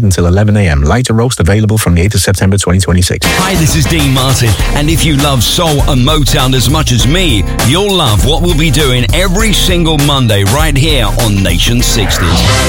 until 11 a.m. Lighter roast available from the 8th of September 2026. Hi, this is Dean Martin, and if you love soul and Motown as much as me, you'll love what we'll be doing every single Monday right here on Nation 60s.